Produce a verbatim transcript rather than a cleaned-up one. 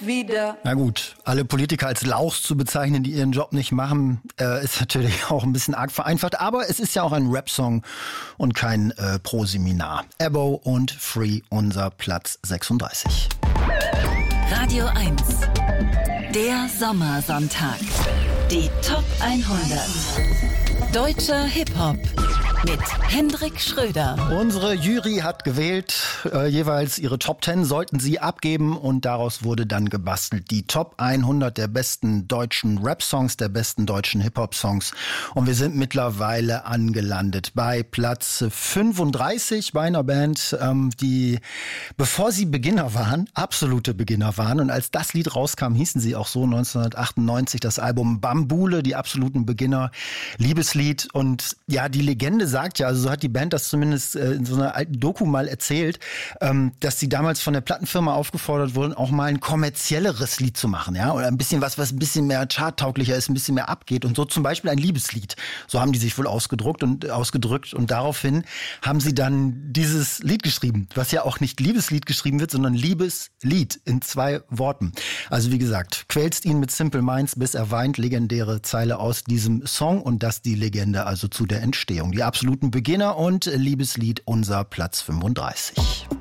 bald wieder. Na gut, alle Politiker als Lauchs zu bezeichnen, die ihren Job nicht machen, äh, ist natürlich auch ein bisschen arg vereinfacht. Aber es ist ja auch ein Rap-Song und kein äh, Pro-Seminar. Ebo und Free, unser Platz sechsunddreißig. Radio eins, der Sommersonntag. Die Top hundert. Deutscher Hip-Hop mit Hendrik Schröder. Unsere Jury hat gewählt, äh, jeweils ihre Top zehn sollten sie abgeben und daraus wurde dann gebastelt die Top hundert der besten deutschen Rap-Songs, der besten deutschen Hip-Hop-Songs. Und wir sind mittlerweile angelandet bei Platz fünfunddreißig bei einer Band, ähm, die, bevor sie Beginner waren, absolute Beginner waren. Und als das Lied rauskam, hießen sie auch so, neunzehnhundertachtundneunzig, das Album Bambule, die absoluten Beginner, Liebeslied. Und ja, die Legende sagt ja, also so hat die Band das zumindest äh, in so einer alten Doku mal erzählt, ähm, dass sie damals von der Plattenfirma aufgefordert wurden, auch mal ein kommerzielleres Lied zu machen, ja, oder ein bisschen was, was ein bisschen mehr charttauglicher ist, ein bisschen mehr abgeht und so zum Beispiel ein Liebeslied. So haben die sich wohl ausgedruckt und ausgedrückt und daraufhin haben sie dann dieses Lied geschrieben, was ja auch nicht Liebeslied geschrieben wird, sondern Liebeslied in zwei Worten. Also wie gesagt, quälst ihn mit Simple Minds, bis er weint, legendäre Zeile aus diesem Song und das die Legende also zu der Entstehung. Die absoluten Beginner und Liebeslied, unser Platz fünfunddreißig.